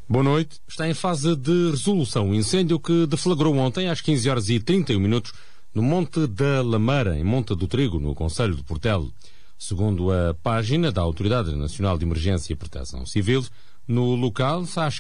Boa noite. Está em fase de resolução o incêndio que deflagrou ontem às 15h31 no Monte da Lameira, em Monte do Trigo, no concelho de Portelo. Segundo a página da Autoridade Nacional de Emergência e Proteção Civil, no local, às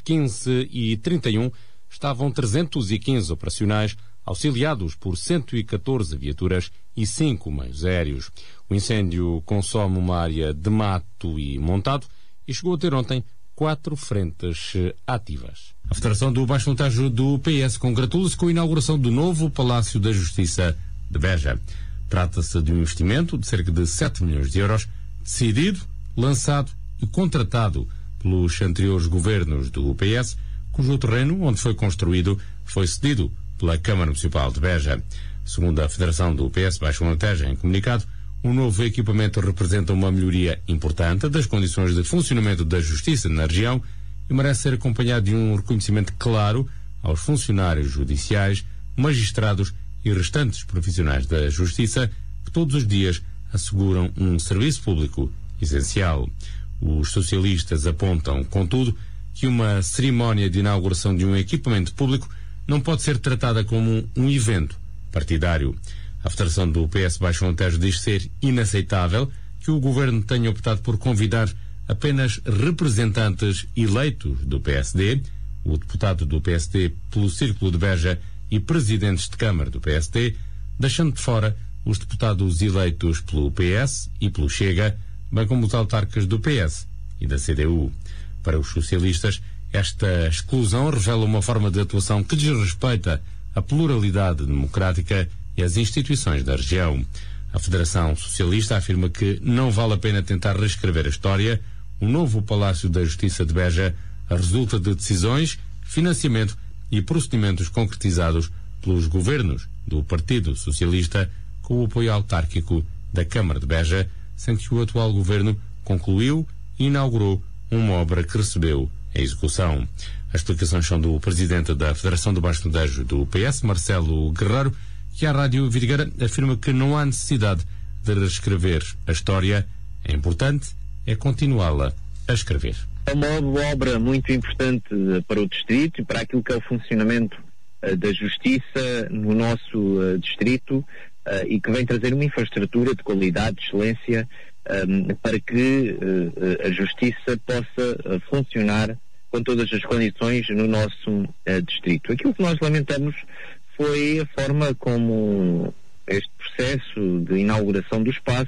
15h31, estavam 315 operacionais, auxiliados por 114 viaturas e 5 meios aéreos. O incêndio consome uma área de mato e montado e chegou a ter ontem 4 frentes ativas. A Federação do Baixo Alentejo do PS congratula-se com a inauguração do novo Palácio da Justiça de Beja. Trata-se de um investimento de cerca de 7 milhões de euros, decidido, lançado e contratado pelos anteriores governos do PS, cujo terreno onde foi construído foi cedido pela Câmara Municipal de Beja. Segundo a Federação do PS Baixo Alentejo, em comunicado, o novo equipamento representa uma melhoria importante das condições de funcionamento da Justiça na região e merece ser acompanhado de um reconhecimento claro aos funcionários judiciais, magistrados e restantes profissionais da Justiça que todos os dias asseguram um serviço público essencial. Os socialistas apontam, contudo, que uma cerimónia de inauguração de um equipamento público não pode ser tratada como um evento partidário. A Federação do PS Baixo Alentejo diz ser inaceitável que o Governo tenha optado por convidar apenas representantes eleitos do PSD, o deputado do PSD pelo Círculo de Beja e presidentes de Câmara do PSD, deixando de fora os deputados eleitos pelo PS e pelo Chega, bem como os autarcas do PS e da CDU. Para os socialistas, esta exclusão revela uma forma de atuação que desrespeita a pluralidade democrática e as instituições da região. A Federação Socialista afirma que não vale a pena tentar reescrever a história. O novo Palácio da Justiça de Beja resulta de decisões, financiamento e procedimentos concretizados pelos governos do Partido Socialista com o apoio autárquico da Câmara de Beja, sem que o atual governo concluiu e inaugurou uma obra que recebeu a execução. As explicações são do presidente da Federação do Baixo Alentejo do PS, Marcelo Guerreiro, que à Rádio Vidigueira afirma que não há necessidade de reescrever a história. É importante continuá-la a escrever. É uma obra muito importante para o distrito e para aquilo que é o funcionamento da justiça no nosso distrito e que vem trazer uma infraestrutura de qualidade, de excelência, para que a justiça possa funcionar com todas as condições no nosso distrito. Aquilo que nós lamentamos foi a forma como este processo de inauguração do espaço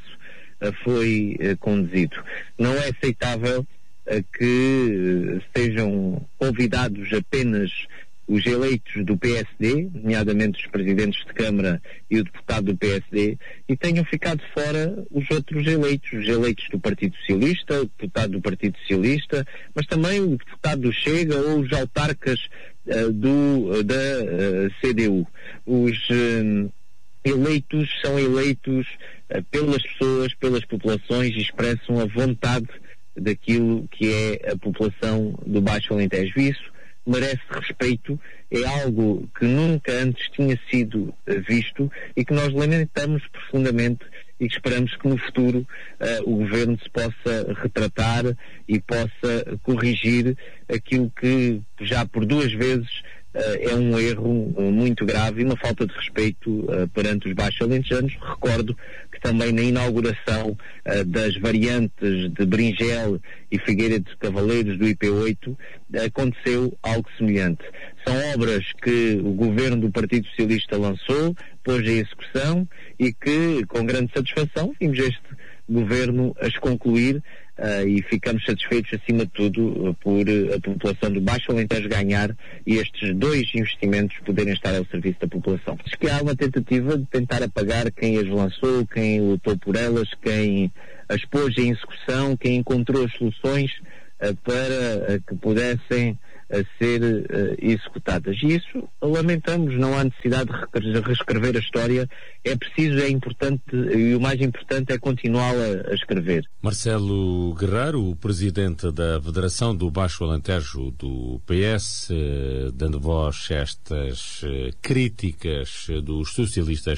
foi conduzido. Não é aceitável que sejam convidados apenas os eleitos do PSD, nomeadamente os presidentes de Câmara e o deputado do PSD, e tenham ficado fora os outros eleitos, os eleitos do Partido Socialista, o deputado do Partido Socialista, mas também o deputado do Chega ou os autarcas da CDU. Os eleitos são eleitos pelas pessoas, pelas populações e expressam a vontade daquilo que é a população do Baixo Alentejo. Isso merece respeito, é algo que nunca antes tinha sido visto e que nós lamentamos profundamente e que esperamos que no futuro o Governo se possa retratar e possa corrigir aquilo que já por 2 vezes é um erro muito grave e uma falta de respeito perante os baixo-alentejanos. Recordo que também na inauguração das variantes de Bringel e Figueira de Cavaleiros do IP8 aconteceu algo semelhante. São obras que o governo do Partido Socialista lançou, pôs em execução e que, com grande satisfação, vimos este governo as concluir e ficamos satisfeitos, acima de tudo, por a população do Baixo Alentejo ganhar e estes 2 investimentos poderem estar ao serviço da população. Acho que há uma tentativa de tentar apagar quem as lançou, quem lutou por elas, quem as pôs em execução, quem encontrou as soluções para que pudessem ser executadas. E isso lamentamos, não há necessidade de reescrever a história, é preciso, é importante e o mais importante é continuá-la a escrever. Marcelo Guerreiro, o presidente da Federação do Baixo Alentejo do PS, dando voz a estas críticas dos socialistas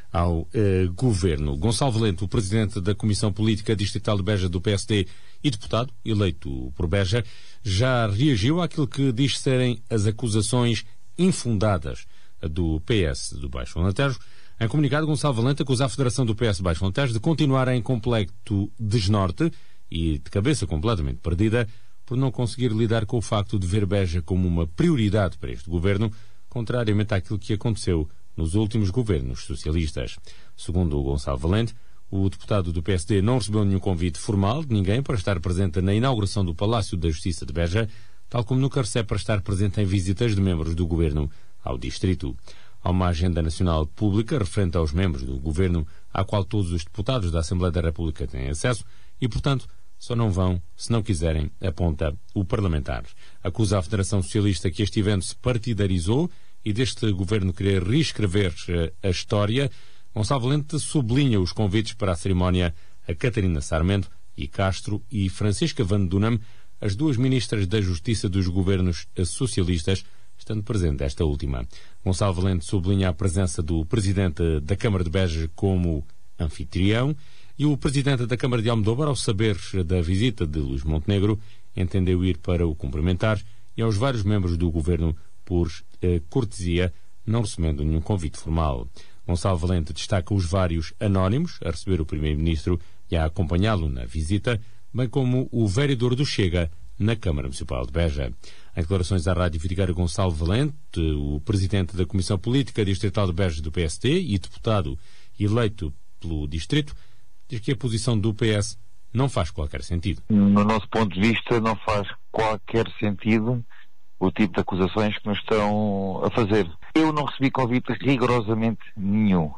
ao governo. Gonçalo Valente, o presidente da Comissão Política Distrital de Beja do PSD e deputado eleito por Beja, já reagiu àquilo que diz serem as acusações infundadas do PS do Baixo Alentejo. Em comunicado, Gonçalo Valente acusa a Federação do PS Baixo Alentejo de continuar em completo desnorte e de cabeça completamente perdida por não conseguir lidar com o facto de ver Beja como uma prioridade para este governo, contrariamente àquilo que aconteceu nos últimos governos socialistas. Segundo o Gonçalo Valente, o deputado do PSD não recebeu nenhum convite formal de ninguém para estar presente na inauguração do Palácio da Justiça de Beja, tal como nunca recebe para estar presente em visitas de membros do governo ao distrito. Há uma agenda nacional pública referente aos membros do governo, à qual todos os deputados da Assembleia da República têm acesso e, portanto, só não vão se não quiserem, aponta o parlamentar. Acusa a Federação Socialista que este evento se partidarizou e deste governo querer reescrever a história. Gonçalo Valente sublinha os convites para a cerimónia a Catarina Sarmento e Castro e Francisca Van Dunham, as duas ministras da Justiça dos governos socialistas, estando presente esta última. Gonçalo Valente sublinha a presença do presidente da Câmara de Beja como anfitrião e o presidente da Câmara de Almodóvar, ao saber da visita de Luís Montenegro, entendeu ir para o cumprimentar e aos vários membros do governo por cortesia, não recebendo nenhum convite formal. Gonçalo Valente destaca os vários anónimos a receber o primeiro-ministro e a acompanhá-lo na visita, bem como o vereador do Chega na Câmara Municipal de Beja. Em declarações à Rádio Vidigueira, Gonçalo Valente, o presidente da Comissão Política Distrital de Beja do PSD e deputado eleito pelo distrito, diz que a posição do PS não faz qualquer sentido. No nosso ponto de vista, não faz qualquer sentido o tipo de acusações que nos estão a fazer. Eu não recebi convite rigorosamente nenhum.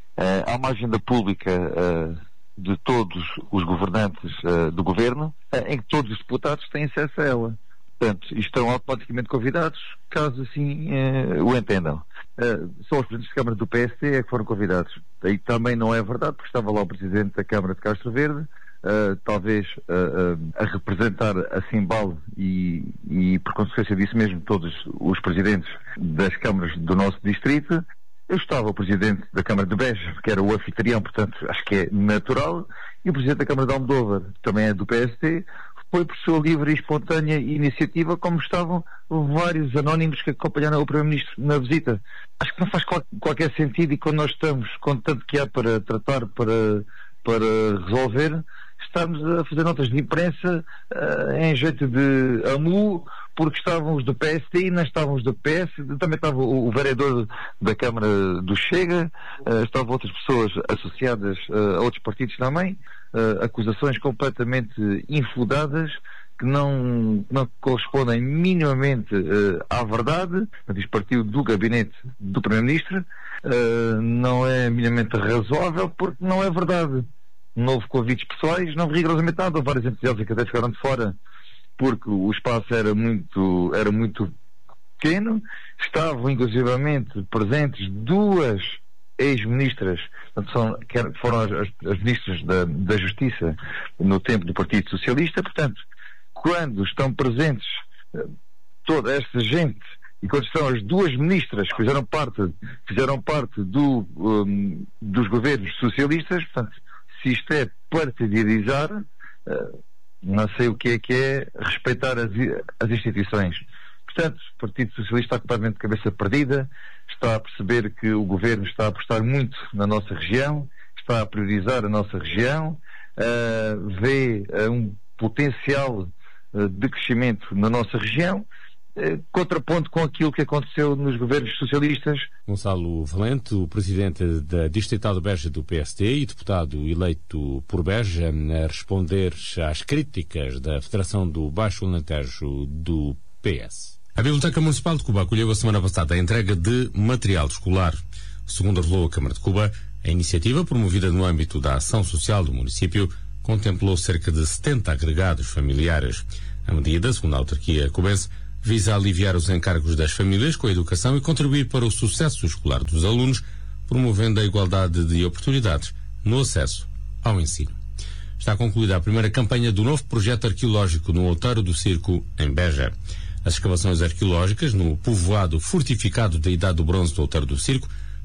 Há uma agenda pública de todos os governantes do governo, em que todos os deputados têm acesso a ela. Portanto, estão automaticamente convidados, caso assim o entendam. Só os presidentes de Câmara do PSD é que foram convidados. E também não é verdade, porque estava lá o presidente da Câmara de Castro Verde, talvez a representar a Simbal e por consequência disso mesmo todos os presidentes das câmaras do nosso distrito. Eu estava o presidente da Câmara de Beja, que era o anfitrião, portanto acho que é natural, e o presidente da Câmara de Almodóvar, também é do PSD, foi por sua livre e espontânea iniciativa, como estavam vários anónimos que acompanharam o Primeiro-Ministro na visita. Acho que não faz qualquer sentido, e quando nós estamos com tanto que há para tratar, para resolver, estamos a fazer notas de imprensa em jeito de amu, porque estavam os do PSD e não estavam os do PS, também estava o vereador da Câmara do Chega, estavam outras pessoas associadas a outros partidos também, acusações completamente infundadas, que não correspondem minimamente à verdade. Diz partiu do gabinete do Primeiro-Ministro, não é minimamente razoável, porque não é verdade. Não houve convites pessoais, não houve rigorosamente nada. Houve vários entidades que até ficaram de fora porque o espaço era muito pequeno. Estavam inclusivamente presentes duas ex-ministras, foram as ministras da Justiça no tempo do Partido Socialista. Portanto, quando estão presentes toda esta gente e quando estão as duas ministras que fizeram parte dos governos socialistas, portanto, se isto é partidarizar, não sei o que é respeitar as instituições. Portanto, o Partido Socialista está completamente de cabeça perdida, está a perceber que o governo está a apostar muito na nossa região, está a priorizar a nossa região, vê um potencial de crescimento na nossa região, contraponto com aquilo que aconteceu nos governos socialistas. Gonçalo Valente, o presidente da Distrital de Beja do PSD e deputado eleito por Beja, a responder às críticas da Federação do Baixo Alentejo do PS. A Biblioteca Municipal de Cuba acolheu a semana passada a entrega de material escolar. Segundo revelou a Câmara de Cuba, a iniciativa, promovida no âmbito da ação social do município, contemplou cerca de 70 agregados familiares. A medida, segundo a autarquia cubense, visa aliviar os encargos das famílias com a educação e contribuir para o sucesso escolar dos alunos, promovendo a igualdade de oportunidades no acesso ao ensino. Está concluída a primeira campanha do novo projeto arqueológico no Outeiro do Circo, em Beja. As escavações arqueológicas no povoado fortificado da Idade do Bronze do Outeiro do Circo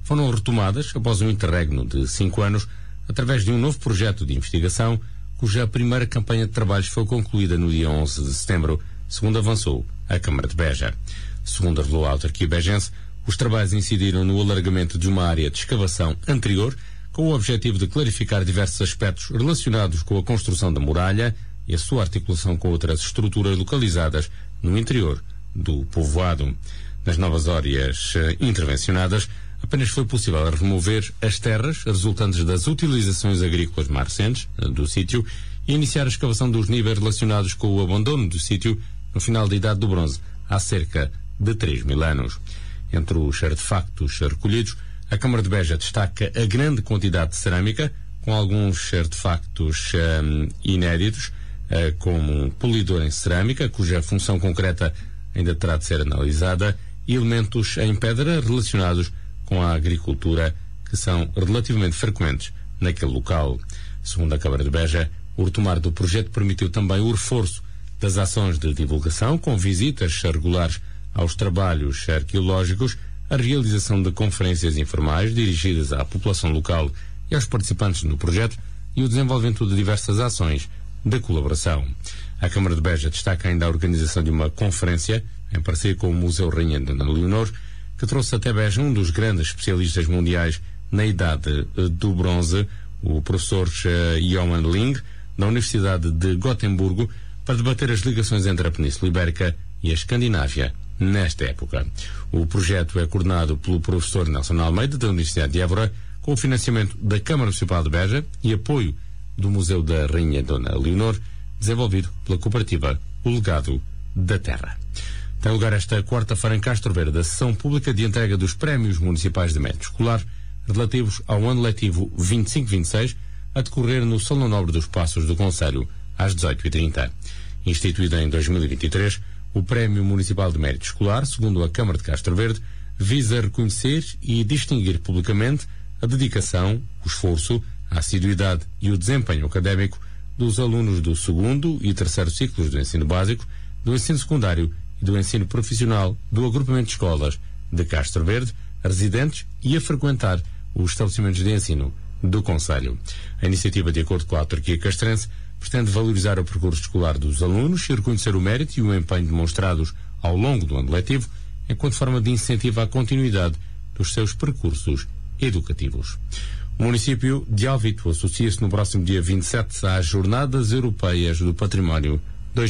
foram retomadas após um interregno de 5 anos, através de um novo projeto de investigação, cuja primeira campanha de trabalhos foi concluída no dia 11 de setembro, segundo avançou a Câmara de Beja. Segundo revelou a autarquia bejense, os trabalhos incidiram no alargamento de uma área de escavação anterior, com o objetivo de clarificar diversos aspectos relacionados com a construção da muralha e a sua articulação com outras estruturas localizadas no interior do povoado. Nas novas áreas intervencionadas, apenas foi possível remover as terras resultantes das utilizações agrícolas mais recentes do sítio e iniciar a escavação dos níveis relacionados com o abandono do sítio no final da Idade do Bronze, há cerca de 3.000 anos. Entre os artefactos recolhidos, a Câmara de Beja destaca a grande quantidade de cerâmica, com alguns artefactos inéditos, como um polidor em cerâmica, cuja função concreta ainda terá de ser analisada, e elementos em pedra relacionados com a agricultura, que são relativamente frequentes naquele local. Segundo a Câmara de Beja, o retomar do projeto permitiu também o reforço das ações de divulgação, com visitas regulares aos trabalhos arqueológicos, a realização de conferências informais dirigidas à população local e aos participantes no projeto e o desenvolvimento de diversas ações de colaboração. A Câmara de Beja destaca ainda a organização de uma conferência em parceria com o Museu Rainha Dona Leonor, que trouxe até Beja um dos grandes especialistas mundiais na Idade do Bronze, o professor Johan Ling, da Universidade de Gotemburgo, para debater as ligações entre a Península Ibérica e a Escandinávia nesta época. O projeto é coordenado pelo professor Nelson Almeida, da Universidade de Évora, com o financiamento da Câmara Municipal de Beja e apoio do Museu da Rainha Dona Leonor, desenvolvido pela cooperativa O Legado da Terra. Tem lugar esta quarta-feira em Castro Verde a sessão pública de entrega dos prémios municipais de mérito escolar relativos ao ano letivo 25-26, a decorrer no Salão Nobre dos Passos do Concelho, às 18h30. Instituído em 2023, o Prémio Municipal de Mérito Escolar, segundo a Câmara de Castro Verde, visa reconhecer e distinguir publicamente a dedicação, o esforço, a assiduidade e o desempenho académico dos alunos do 2º e 3º ciclos do ensino básico, do ensino secundário e do ensino profissional do agrupamento de escolas de Castro Verde, residentes e a frequentar os estabelecimentos de ensino do Concelho. A iniciativa, de acordo com a autarquia castrense, pretende valorizar o percurso escolar dos alunos e reconhecer o mérito e o empenho demonstrados ao longo do ano letivo, enquanto forma de incentivo à continuidade dos seus percursos educativos. O município de Alvito associa-se no próximo dia 27 às Jornadas Europeias do Património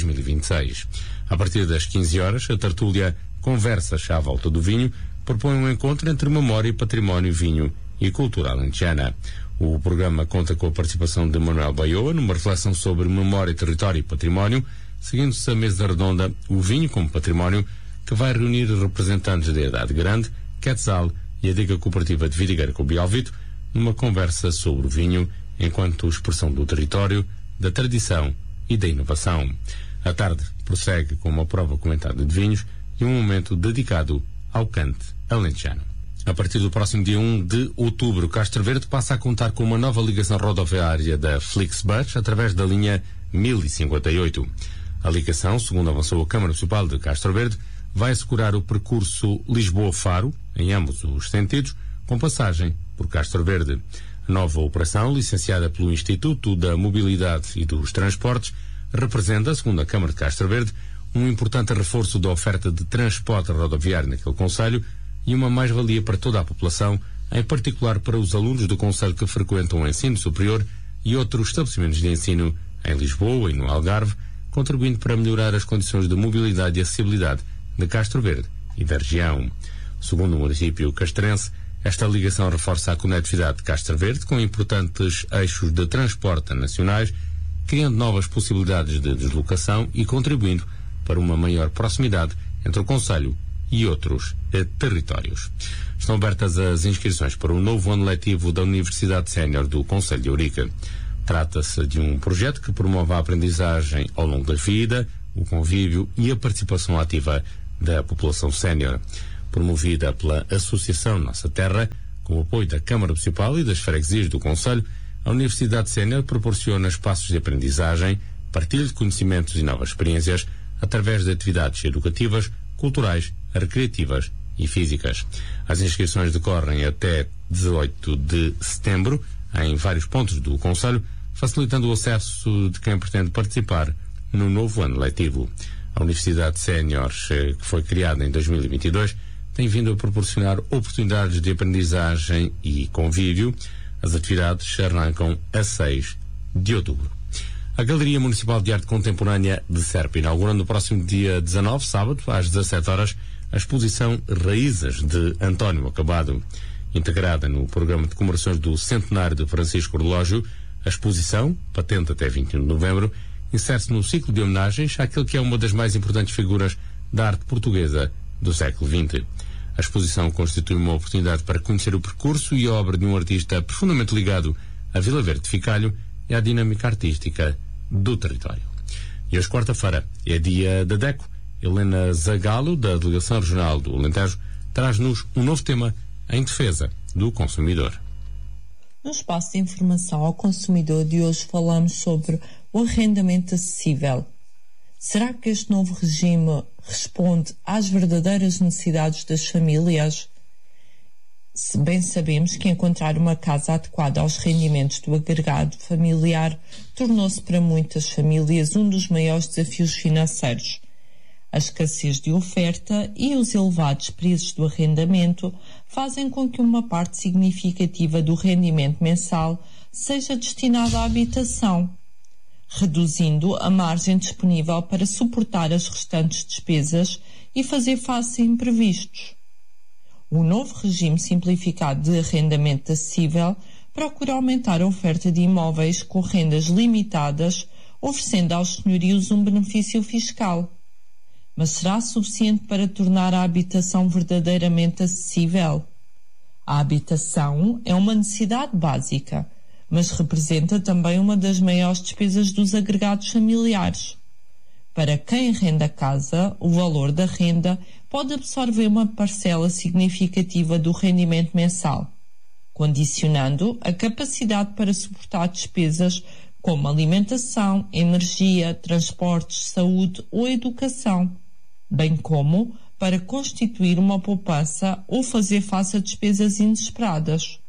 2026. A partir das 15 horas, a tertúlia Conversas à Volta do Vinho propõe um encontro entre memória e património, vinho e cultura alentejana. O programa conta com a participação de Manuel Baioa numa reflexão sobre memória, território e património, seguindo-se a mesa redonda O Vinho como Património, que vai reunir representantes da Idade Grande, Quetzal e a Diga Cooperativa de Vidigueira com Alvito, numa conversa sobre o vinho enquanto expressão do território, da tradição e da inovação. A tarde prossegue com uma prova comentada de vinhos e um momento dedicado ao cante alentejano. A partir do próximo dia 1 de outubro, Castro Verde passa a contar com uma nova ligação rodoviária da Flixbus através da linha 1058. A ligação, segundo avançou a Câmara Municipal de Castro Verde, vai assegurar o percurso Lisboa-Faro, em ambos os sentidos, com passagem por Castro Verde. A nova operação, licenciada pelo Instituto da Mobilidade e dos Transportes, representa, segundo a Câmara de Castro Verde, um importante reforço da oferta de transporte rodoviário naquele concelho e uma mais-valia para toda a população, em particular para os alunos do concelho que frequentam o ensino superior e outros estabelecimentos de ensino em Lisboa e no Algarve, contribuindo para melhorar as condições de mobilidade e acessibilidade de Castro Verde e da região. Segundo o município castrense, esta ligação reforça a conectividade de Castro Verde com importantes eixos de transporte nacionais, criando novas possibilidades de deslocação e contribuindo para uma maior proximidade entre o concelho e outros territórios. Estão abertas as inscrições para o novo ano letivo da Universidade Sénior do Concelho de Ourique. Trata-se de um projeto que promove a aprendizagem ao longo da vida, o convívio e a participação ativa da população sénior. Promovida pela Associação Nossa Terra, com o apoio da Câmara Municipal e das freguesias do Concelho, a Universidade Sénior proporciona espaços de aprendizagem, partilha de conhecimentos e novas experiências através de atividades educativas, culturais, recreativas e físicas. As inscrições decorrem até 18 de setembro em vários pontos do concelho, facilitando o acesso de quem pretende participar no novo ano letivo. A Universidade Sénior, que foi criada em 2022, tem vindo a proporcionar oportunidades de aprendizagem e convívio. As atividades arrancam a 6 de outubro. A Galeria Municipal de Arte Contemporânea de Serpa inaugura no próximo dia 19, sábado, às 17 horas, a exposição Raízes de António Acabado. Integrada no programa de comemorações do centenário de Francisco Relógio, a exposição, patente até 21 de novembro, insere-se no ciclo de homenagens àquele que é uma das mais importantes figuras da arte portuguesa do século XX. A exposição constitui uma oportunidade para conhecer o percurso e a obra de um artista profundamente ligado a Vila Verde de Ficalho e à dinâmica artística do território. E hoje, quarta-feira, é dia da DECO. Helena Zagalo, da Delegação Regional do Alentejo, traz-nos um novo tema em defesa do consumidor. No espaço de informação ao consumidor de hoje falamos sobre o arrendamento acessível. Será que este novo regime responde às verdadeiras necessidades das famílias? Bem sabemos que encontrar uma casa adequada aos rendimentos do agregado familiar tornou-se para muitas famílias um dos maiores desafios financeiros. A escassez de oferta e os elevados preços do arrendamento fazem com que uma parte significativa do rendimento mensal seja destinada à habitação, reduzindo a margem disponível para suportar as restantes despesas e fazer face a imprevistos. O novo regime simplificado de arrendamento acessível procura aumentar a oferta de imóveis com rendas limitadas, oferecendo aos senhorios um benefício fiscal. Mas será suficiente para tornar a habitação verdadeiramente acessível? A habitação é uma necessidade básica, mas representa também uma das maiores despesas dos agregados familiares. Para quem renda casa, o valor da renda pode absorver uma parcela significativa do rendimento mensal, condicionando a capacidade para suportar despesas como alimentação, energia, transportes, saúde ou educação, bem como para constituir uma poupança ou fazer face a despesas inesperadas.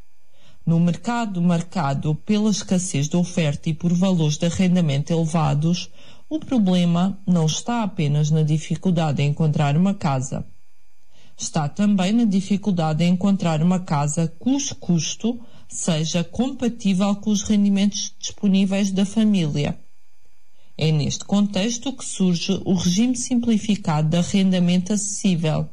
No mercado marcado pela escassez de oferta e por valores de arrendamento elevados, o problema não está apenas na dificuldade em encontrar uma casa. Está também na dificuldade em encontrar uma casa cujo custo seja compatível com os rendimentos disponíveis da família. É neste contexto que surge o regime simplificado de arrendamento acessível.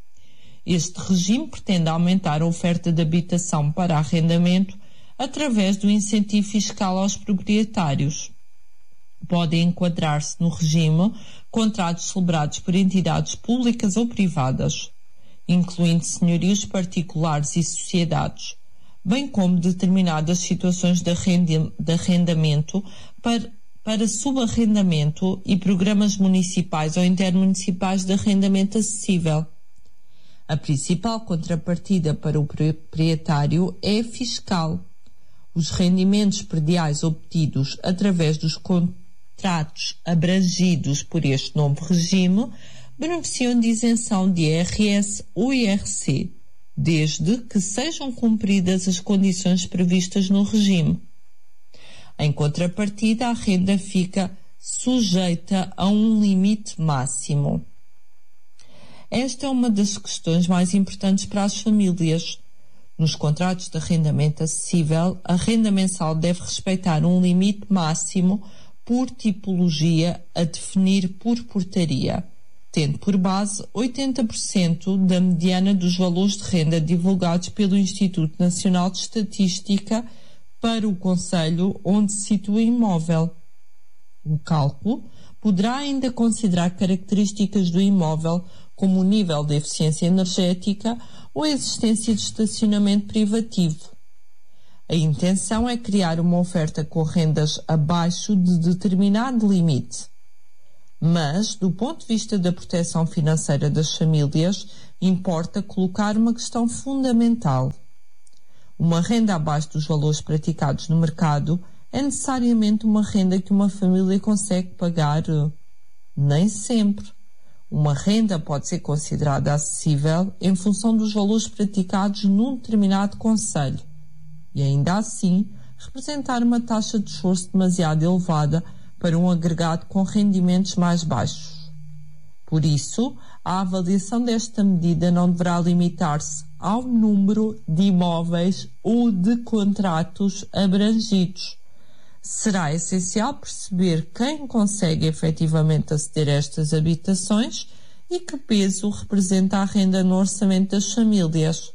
Este regime pretende aumentar a oferta de habitação para arrendamento através do incentivo fiscal aos proprietários. Podem enquadrar-se no regime contratos celebrados por entidades públicas ou privadas, incluindo senhorios particulares e sociedades, bem como determinadas situações de arrendamento para subarrendamento e programas municipais ou intermunicipais de arrendamento acessível. A principal contrapartida para o proprietário é fiscal. Os rendimentos prediais obtidos através dos contratos abrangidos por este novo regime beneficiam de isenção de IRS ou IRC, desde que sejam cumpridas as condições previstas no regime. Em contrapartida, a renda fica sujeita a um limite máximo. Esta é uma das questões mais importantes para as famílias. Nos contratos de arrendamento acessível, a renda mensal deve respeitar um limite máximo por tipologia a definir por portaria, tendo por base 80% da mediana dos valores de renda divulgados pelo Instituto Nacional de Estatística para o concelho onde se situa o imóvel. O cálculo poderá ainda considerar características do imóvel como o nível de eficiência energética ou a existência de estacionamento privativo. A intenção é criar uma oferta com rendas abaixo de determinado limite. Mas, do ponto de vista da proteção financeira das famílias, importa colocar uma questão fundamental. Uma renda abaixo dos valores praticados no mercado é necessariamente uma renda que uma família consegue pagar? Nem sempre. Uma renda pode ser considerada acessível em função dos valores praticados num determinado concelho e, ainda assim, representar uma taxa de esforço demasiado elevada para um agregado com rendimentos mais baixos. Por isso, a avaliação desta medida não deverá limitar-se ao número de imóveis ou de contratos abrangidos. Será essencial perceber quem consegue efetivamente aceder a estas habitações e que peso representa a renda no orçamento das famílias.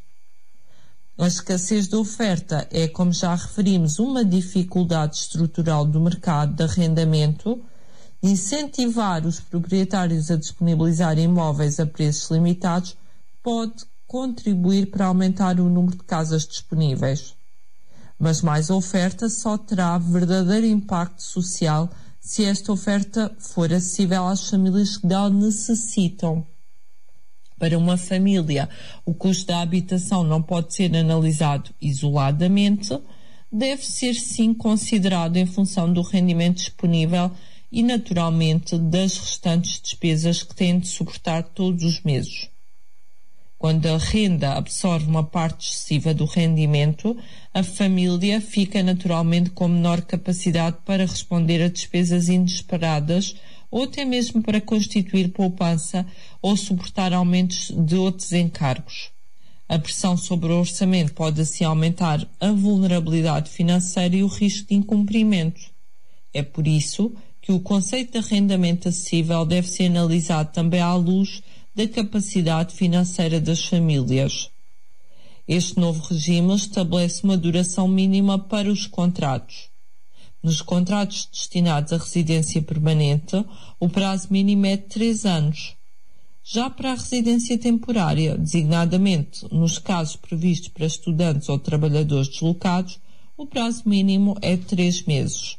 A escassez de oferta é, como já referimos, uma dificuldade estrutural do mercado de arrendamento. Incentivar os proprietários a disponibilizar imóveis a preços limitados pode contribuir para aumentar o número de casas disponíveis. Mas mais oferta só terá verdadeiro impacto social se esta oferta for acessível às famílias que dela necessitam. Para uma família, o custo da habitação não pode ser analisado isoladamente, deve ser sim considerado em função do rendimento disponível e, naturalmente, das restantes despesas que têm de suportar todos os meses. Quando a renda absorve uma parte excessiva do rendimento, a família fica naturalmente com menor capacidade para responder a despesas inesperadas ou até mesmo para constituir poupança ou suportar aumentos de outros encargos. A pressão sobre o orçamento pode assim aumentar a vulnerabilidade financeira e o risco de incumprimento. É por isso que o conceito de arrendamento acessível deve ser analisado também à luz da capacidade financeira das famílias. Este novo regime estabelece uma duração mínima para os contratos. Nos contratos destinados à residência permanente, o prazo mínimo é de 3 anos. Já para a residência temporária, designadamente nos casos previstos para estudantes ou trabalhadores deslocados, o prazo mínimo é de 3 meses.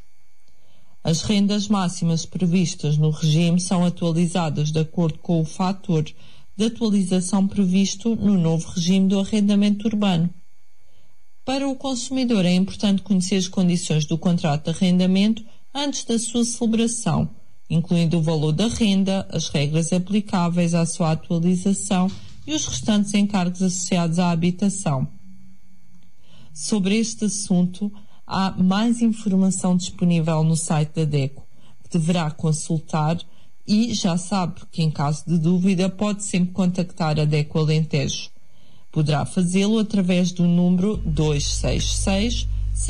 As rendas máximas previstas no regime são atualizadas de acordo com o fator de atualização previsto no novo regime do arrendamento urbano. Para o consumidor é importante conhecer as condições do contrato de arrendamento antes da sua celebração, incluindo o valor da renda, as regras aplicáveis à sua atualização e os restantes encargos associados à habitação. Sobre este assunto, há mais informação disponível no site da DECO, que deverá consultar e já sabe que, em caso de dúvida, pode sempre contactar a DECO Alentejo. Poderá fazê-lo através do número 266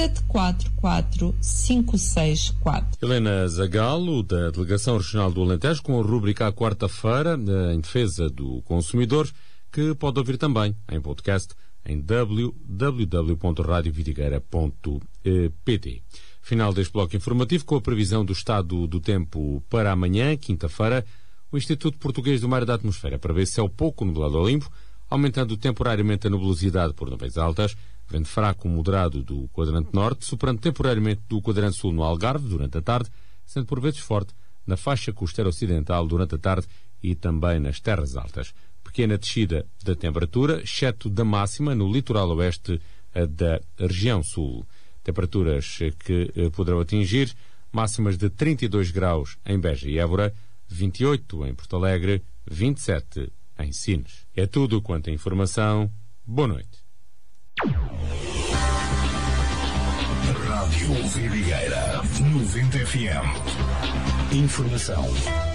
744 564. Helena Zagalo, da Delegação Regional do Alentejo, com a rúbrica à quarta-feira em defesa do consumidor, que pode ouvir também em podcast em www.radiovidigueira.pt. Final deste bloco informativo com a previsão do estado do tempo para amanhã, quinta-feira. O Instituto Português do Mar e da Atmosfera prevê céu pouco nublado ou limpo, aumentando temporariamente a nebulosidade por nuvens altas, vento fraco moderado do quadrante norte, superando temporariamente do quadrante sul no Algarve durante a tarde, sendo por vezes forte na faixa costeira ocidental durante a tarde e também nas terras altas. Pequena descida da temperatura, exceto da máxima no litoral oeste da região sul. Temperaturas que poderão atingir máximas de 32 graus em Beja e Évora, 28 em Porto Alegre, 27 em Sines. É tudo quanto a informação. Boa noite. Rádio Vidigueira 90 FM. Informação